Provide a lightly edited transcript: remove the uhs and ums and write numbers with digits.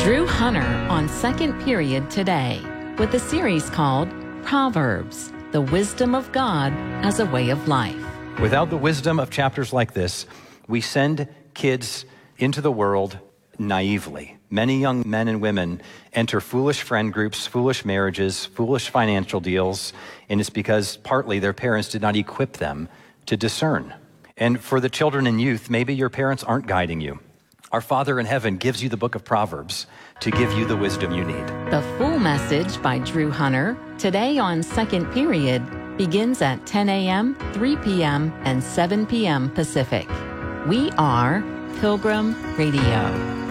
Drew Hunter on Second Period today with a series called Proverbs, the Wisdom of God as a Way of Life. Without the wisdom of chapters like this, we send kids into the world naively. Many young men and women enter foolish friend groups, foolish marriages, foolish financial deals, and it's because partly their parents did not equip them to discern. And for the children and youth, maybe your parents aren't guiding you. Our Father in heaven gives you the book of Proverbs to give you the wisdom you need. The full message by Drew Hunter, today on Second Period, begins at 10 a.m., 3 p.m., and 7 p.m. Pacific. We are Pilgrim Radio.